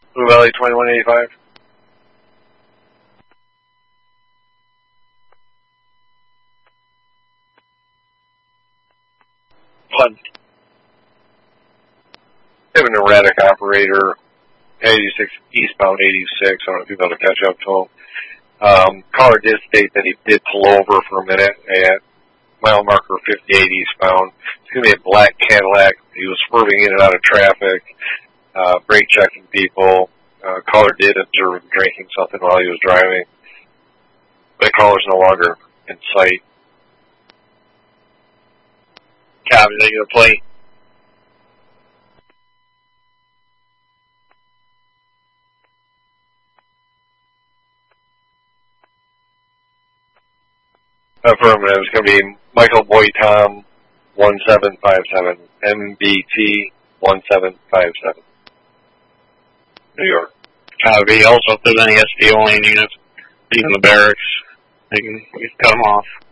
Blue Valley 2185. One. We have an erratic operator, 86 eastbound 86. I don't know if you'll be able to catch up to him. Caller did state that he did pull over for a minute at mile marker 58 eastbound. It's going to be a black Cadillac. He was swerving in and out of traffic, brake checking people. Caller did observe him drinking something while he was driving. The caller's no longer in sight. Copy, they get a plate. Affirmative. It's going to be Michael Boy Tom 1757, MBT 1757, New York. Copy. Also, if there's any SD only units leaving the barracks, you can cut them off.